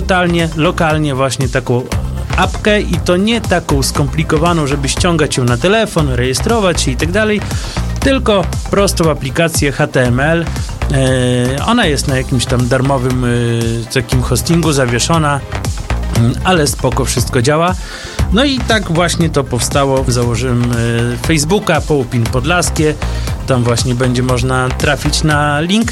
totalnie lokalnie właśnie taką apkę i to nie taką skomplikowaną, żeby ściągać ją na telefon, rejestrować się i tak dalej, tylko prostą aplikację HTML. Ona jest na jakimś tam darmowym takim hostingu zawieszona, ale spoko, wszystko działa. No i tak właśnie to powstało. Założyłem Facebooka, Połupin Podlaskie. Tam właśnie będzie można trafić na link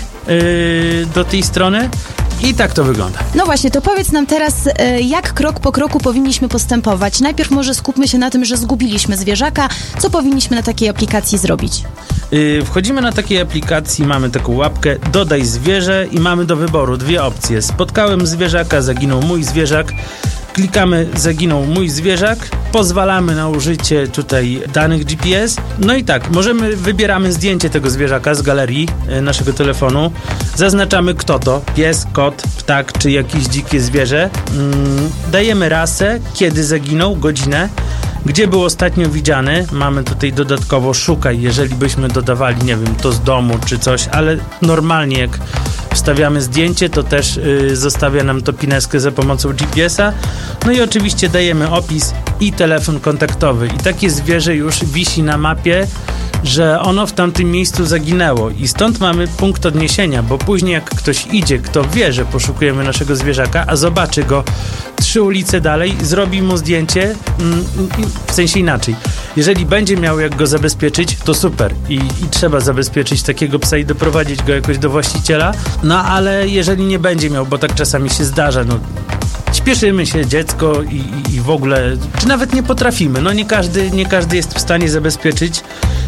do tej strony. I tak to wygląda. No właśnie, to powiedz nam teraz, jak krok po kroku powinniśmy postępować. Najpierw może skupmy się na tym, że zgubiliśmy zwierzaka. Co powinniśmy na takiej aplikacji zrobić? Wchodzimy na takiej aplikacji, mamy taką łapkę dodaj zwierzę i mamy do wyboru dwie opcje. Spotkałem zwierzaka, zaginął mój zwierzak. Klikamy zaginął mój zwierzak, pozwalamy na użycie tutaj danych GPS. No i tak, wybieramy zdjęcie tego zwierzaka z galerii naszego telefonu. Zaznaczamy kto to, pies, kot, ptak czy jakieś dzikie zwierzę. Dajemy rasę, kiedy zaginął, godzinę. Gdzie był ostatnio widziany? Mamy tutaj dodatkowo szukaj, jeżeli byśmy dodawali, nie wiem, to z domu czy coś, ale normalnie jak wstawiamy zdjęcie, to też zostawia nam to pineskę za pomocą GPS-a. No i oczywiście dajemy opis i telefon kontaktowy. I takie zwierzę już wisi na mapie, że ono w tamtym miejscu zaginęło i stąd mamy punkt odniesienia, bo później jak ktoś idzie, kto wie, że poszukujemy naszego zwierzaka, a zobaczy go 3 ulice dalej, zrobi mu zdjęcie, w sensie inaczej. Jeżeli będzie miał jak go zabezpieczyć, to super i trzeba zabezpieczyć takiego psa i doprowadzić go jakoś do właściciela, no ale jeżeli nie będzie miał, bo tak czasami się zdarza, no śpieszymy się, dziecko i w ogóle, czy nawet nie potrafimy, no nie każdy jest w stanie zabezpieczyć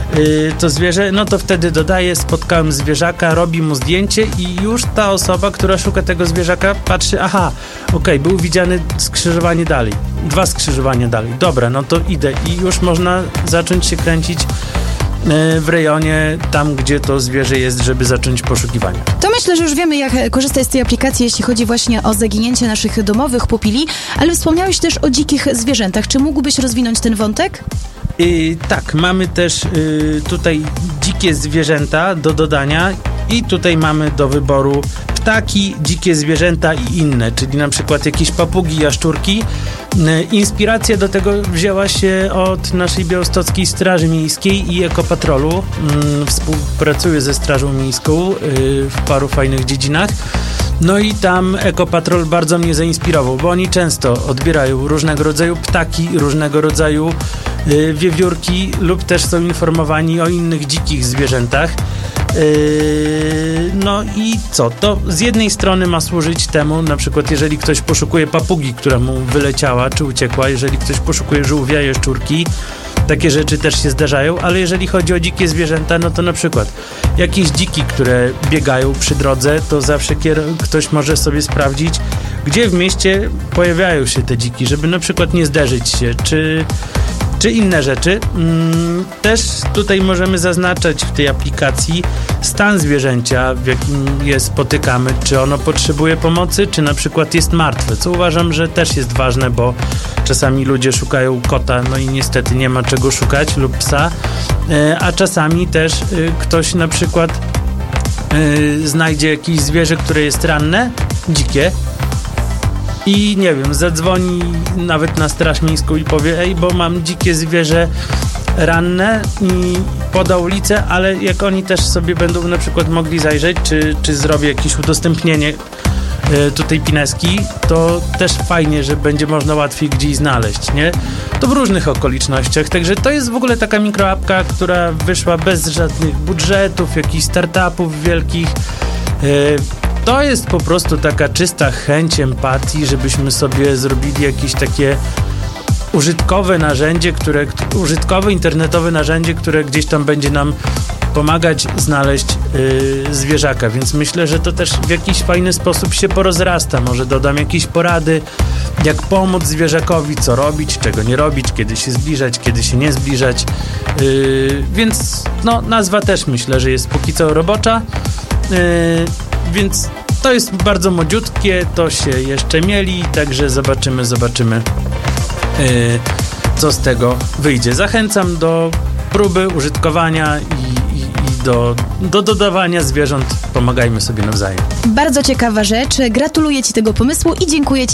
to zwierzę, no to wtedy dodaję, spotkałem zwierzaka, robi mu zdjęcie i już ta osoba, która szuka tego zwierzaka, patrzy, był widziany skrzyżowanie dalej, 2 skrzyżowania dalej, dobra, no to idę i już można zacząć się kręcić w rejonie tam, gdzie to zwierzę jest, żeby zacząć poszukiwania. To myślę, że już wiemy, jak korzystać z tej aplikacji, jeśli chodzi właśnie o zaginięcie naszych domowych pupili, ale wspomniałeś też o dzikich zwierzętach. Czy mógłbyś rozwinąć ten wątek? Tak, mamy też tutaj dzikie zwierzęta do dodania i tutaj mamy do wyboru ptaki, dzikie zwierzęta i inne, czyli na przykład jakieś papugi, jaszczurki. Inspiracja do tego wzięła się od naszej białostockiej Straży Miejskiej i Ekopatrolu. Współpracuję ze Strażą Miejską w paru fajnych dziedzinach. No i tam Ekopatrol bardzo mnie zainspirował, bo oni często odbierają różnego rodzaju ptaki, różnego rodzaju wiewiórki lub też są informowani o innych dzikich zwierzętach. No i co? To z jednej strony ma służyć temu, na przykład jeżeli ktoś poszukuje papugi, która mu wyleciała czy uciekła, jeżeli ktoś poszukuje żółwia, jaszczurki, takie rzeczy też się zdarzają, ale jeżeli chodzi o dzikie zwierzęta, no to na przykład jakieś dziki, które biegają przy drodze, to zawsze ktoś może sobie sprawdzić, gdzie w mieście pojawiają się te dziki, żeby na przykład nie zderzyć się, czy inne rzeczy. Też tutaj możemy zaznaczać w tej aplikacji stan zwierzęcia, w jakim je spotykamy, czy ono potrzebuje pomocy, czy na przykład jest martwe, co uważam, że też jest ważne, bo czasami ludzie szukają kota, no i niestety nie ma czego szukać, lub psa, a czasami też ktoś na przykład znajdzie jakieś zwierzę, które jest ranne, dzikie, i nie wiem, zadzwoni nawet na Straż Miejską i powie, bo mam dzikie zwierzę ranne i poda ulicę, ale jak oni też sobie będą na przykład mogli zajrzeć, czy zrobię jakieś udostępnienie tutaj pineski, to też fajnie, że będzie można łatwiej gdzieś znaleźć, nie? To w różnych okolicznościach, także to jest w ogóle taka mikroapka, która wyszła bez żadnych budżetów, jakichś startupów wielkich. To jest po prostu taka czysta chęć empatii, żebyśmy sobie zrobili jakieś takie użytkowe narzędzie, użytkowe internetowe narzędzie, które gdzieś tam będzie nam pomagać znaleźć zwierzaka, więc myślę, że to też w jakiś fajny sposób się porozrasta. Może dodam jakieś porady, jak pomóc zwierzakowi, co robić, czego nie robić, kiedy się zbliżać, kiedy się nie zbliżać, więc no, nazwa też myślę, że jest póki co robocza, więc to jest bardzo młodziutkie, to się jeszcze mieli, także zobaczymy, co z tego wyjdzie. Zachęcam do próby użytkowania i do dodawania zwierząt. Pomagajmy sobie nawzajem. Bardzo ciekawa rzecz. Gratuluję Ci tego pomysłu i dziękuję Ci